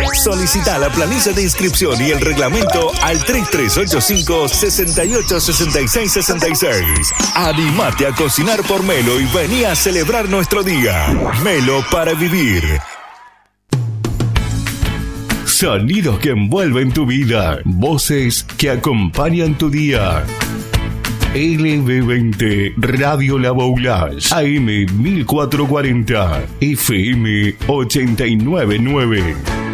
Solicita la planilla de inscripción y el reglamento al 3385-686666. Animate a cocinar por Melo y vení a celebrar nuestro día. Melo para vivir. Sonidos que envuelven tu vida. Voces que acompañan tu día. LB20 Radio La Boulage, AM 1440, FM 899.